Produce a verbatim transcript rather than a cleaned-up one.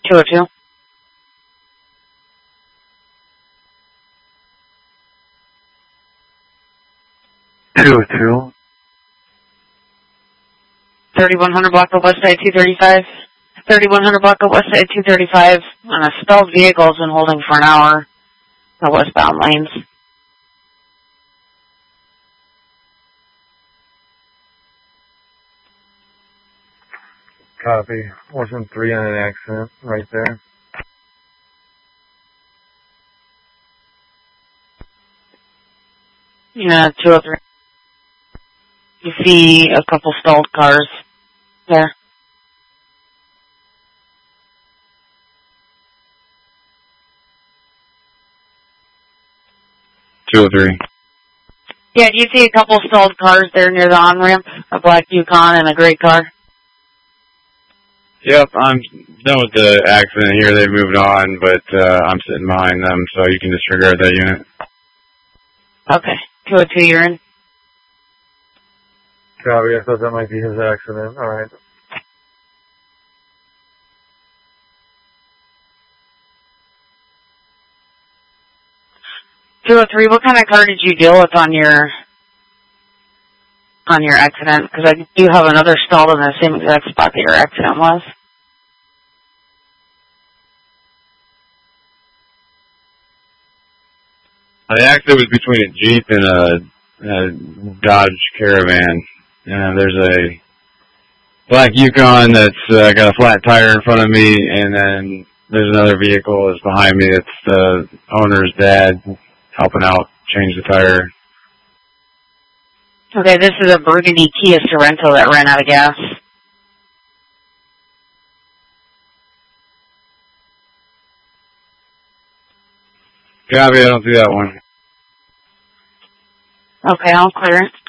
two oh two. two oh two. thirty-one hundred block of West Side two thirty-five. thirty-one hundred block of West Side two thirty-five on a stalled vehicle has been holding for an hour. The westbound lanes. Copy. Wasn't three on an accident right there. Yeah, two oh three. You see a couple stalled cars there. two oh three. Yeah, do you see a couple stalled cars there near the on-ramp? A black Yukon and a gray car? Yep, I'm done with the accident here. They moved on, but uh, I'm sitting behind them, so you can disregard that unit. Okay. two oh two, you're in. Copy. I thought that might be his accident. All right. two oh three, what kind of car did you deal with on your on your accident? Because I do have another stalled in the same exact spot that your accident was. The accident was between a Jeep and a, a Dodge Caravan. And there's a black Yukon that's uh, got a flat tire in front of me, and then there's another vehicle that's behind me. It's the owner's dad helping out change the tire. Okay, this is a burgundy Kia Sorento that ran out of gas. Copy, I don't see that one. Okay, I'll clear it.